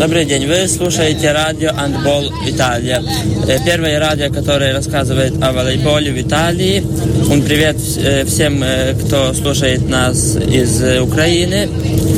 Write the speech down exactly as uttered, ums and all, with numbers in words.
Добрый день, вы слушаете радио «Handball Италия». Первое радио, которое рассказывает о волейболе в Италии. Un привет всем, кто слушает нас из Украины.